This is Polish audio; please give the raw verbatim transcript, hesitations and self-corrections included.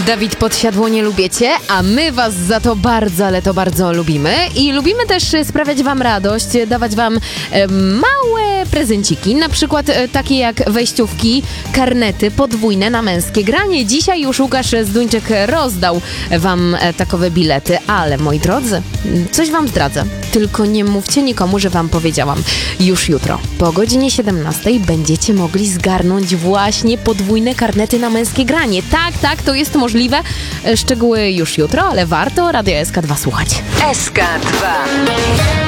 Dawid Podsiadło nie lubicie, a my was za to bardzo, ale to bardzo lubimy. I lubimy też e, sprawiać wam radość, dawać wam e, małe prezenciki, na przykład e, takie jak wejściówki, karnety podwójne na męskie granie. Dzisiaj już Łukasz Zduńczyk rozdał wam e, takowe bilety, ale moi drodzy, coś wam zdradzę. Tylko nie mówcie nikomu, że wam powiedziałam. Już jutro, po godzinie siedemnastej będziecie mogli zgarnąć właśnie podwójne karnety na męskie granie. Tak, tak, to jest możliwe. Szczegóły już jutro, ale warto Radia S K dwa słuchać. S K dwa.